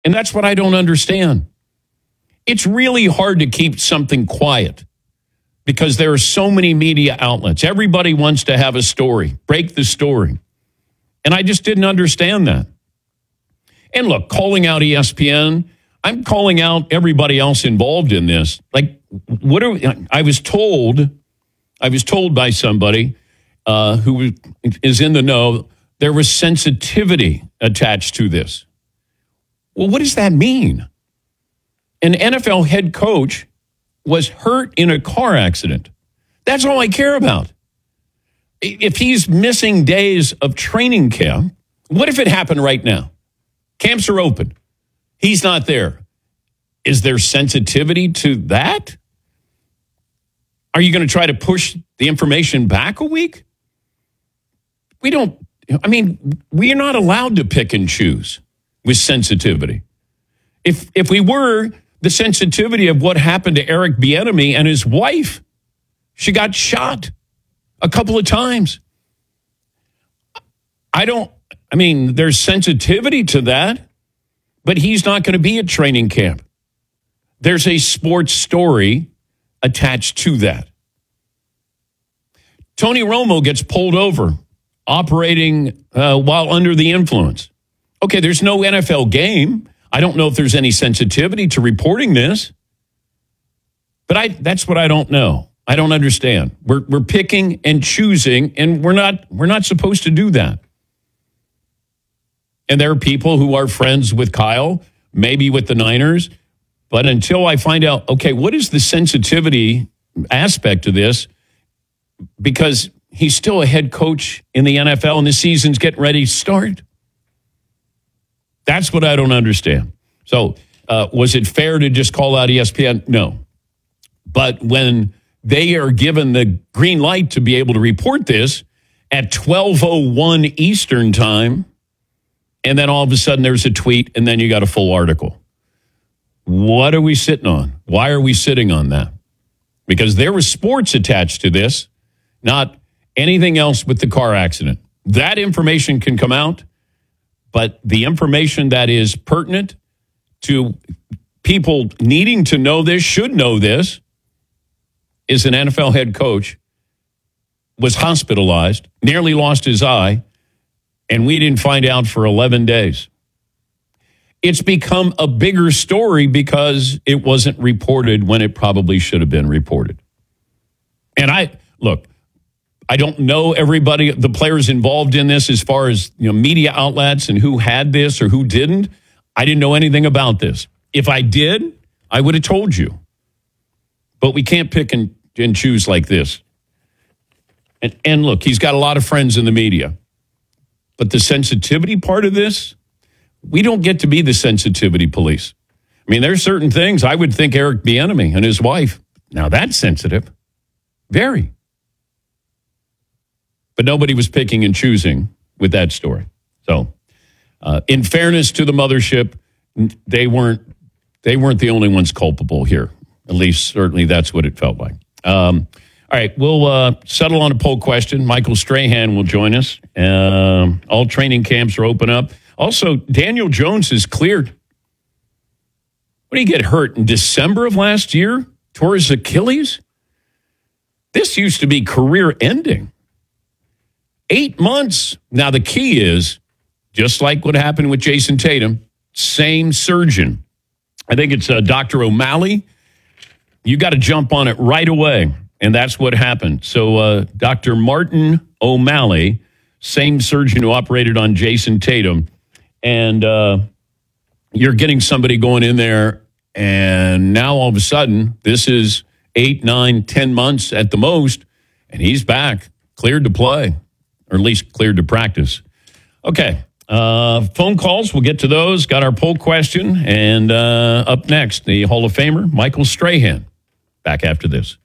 And that's what I don't understand. It's really hard to keep something quiet because there are so many media outlets. Everybody wants to have a story, break the story. And I just didn't understand that. And look, calling out ESPN, I'm calling out everybody else involved in this. Like, I was told by somebody who is in the know, there was sensitivity attached to this. Well, what does that mean? An NFL head coach was hurt in a car accident. That's all I care about. If he's missing days of training camp, what if it happened right now? Camps are open. He's not there. Is there sensitivity to that? Are you going to try to push the information back a week? We are not allowed to pick and choose with sensitivity. If we were, the sensitivity of what happened to Eric Bieniemy and his wife, she got shot a couple of times. There's sensitivity to that, but he's not going to be at training camp. There's a sports story attached to that. Tony Romo gets pulled over operating while under the influence. Okay, there's no NFL game. I don't know if there's any sensitivity to reporting this. But that's what I don't know. I don't understand. We're picking and choosing, and we're not supposed to do that. And there are people who are friends with Kyle, maybe with the Niners. But until I find out, okay, what is the sensitivity aspect of this? Because he's still a head coach in the NFL and the season's getting ready to start. That's what I don't understand. So was it fair to just call out ESPN? No. But when they are given the green light to be able to report this at 12:01 Eastern time, and then all of a sudden there's a tweet, and then you got a full article. What are we sitting on? Why are we sitting on that? Because there was sports attached to this, not anything else with the car accident. That information can come out, but the information that is pertinent to people needing to know this, should know this, is an NFL head coach was hospitalized, nearly lost his eye, and we didn't find out for 11 days. It's become a bigger story because it wasn't reported when it probably should have been reported. And I don't know everybody, the players involved in this as far as media outlets and who had this or who didn't. I didn't know anything about this. If I did, I would have told you. But we can't pick and choose like this. And look, he's got a lot of friends in the media. But the sensitivity part of this, we don't get to be the sensitivity police. I mean, there's certain things I would think Eric Bieniemy and his wife, now that's sensitive. Very. But nobody was picking and choosing with that story. So, in fairness to the mothership, they weren't the only ones culpable here. At least, certainly, that's what it felt like. All right, we'll settle on a poll question. Michael Strahan will join us. All training camps are open up. Also, Daniel Jones is cleared. What did he get hurt in December of last year? Tore his Achilles? This used to be career ending. 8 months. Now, the key is, just like what happened with Jason Tatum, same surgeon. I think it's Dr. O'Malley. You got to jump on it right away. And that's what happened. So Dr. Martin O'Malley, same surgeon who operated on Jason Tatum. And you're getting somebody going in there. And now all of a sudden, this is 8, 9, 10 months at the most. And he's back, cleared to play, or at least cleared to practice. Okay. Phone calls, we'll get to those. Got our poll question. And up next, the Hall of Famer, Michael Strahan. Back after this.